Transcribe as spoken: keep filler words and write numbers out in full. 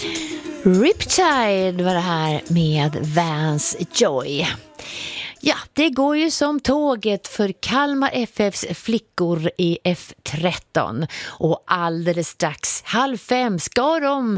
Riptide var det här med Vans Joy. Ja, det går ju som tåget för Kalmar F F:s flickor i F tretton. Och alldeles strax halv fem ska de